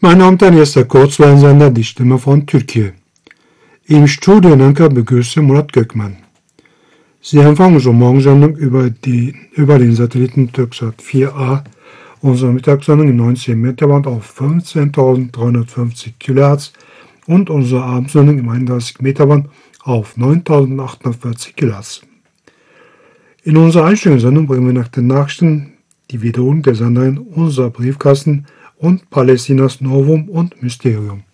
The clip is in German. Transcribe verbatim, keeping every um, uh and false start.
Mein Name ist der Kurzwellensender Die Stimme von Türkei. Im Studio in Ankara begrüße Murat Gökmen. Sie empfangen unsere Morgensendung über, die, über den Satelliten Türksat vier A, unsere Mittagssendung im neunzehn Meter Band auf fünfzehntausenddreihundertfünfzig Kilohertz und unsere Abendsendung im einunddreißig Meter Band auf neuntausendachthundertvierzig Kilohertz. In unserer Einstellungssendung bringen wir nach den Nachrichten die Wiederholung der Sendungen unserer Briefkasten und Palästinas Novum und Mysterium.